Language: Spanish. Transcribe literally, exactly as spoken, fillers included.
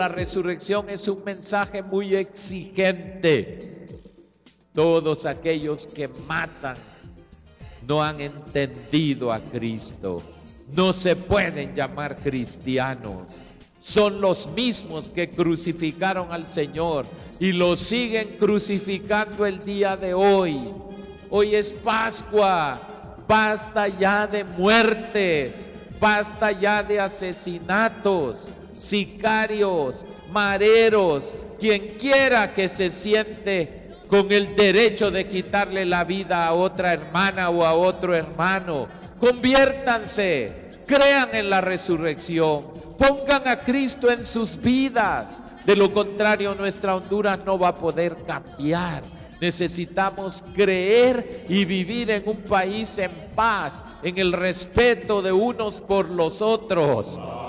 La resurrección es un mensaje muy exigente. Todos aquellos que matan no han entendido a Cristo. No se pueden llamar cristianos. Son los mismos que crucificaron al Señor y lo siguen crucificando el día de hoy. Hoy es Pascua. Basta ya de muertes. Basta ya de asesinatos, sicarios, mareros, quien quiera que se siente con el derecho de quitarle la vida a otra hermana o a otro hermano. Conviértanse, crean en la resurrección, pongan a Cristo en sus vidas. De lo contrario, nuestra Honduras no va a poder cambiar. Necesitamos creer y vivir en un país en paz, en el respeto de unos por los otros.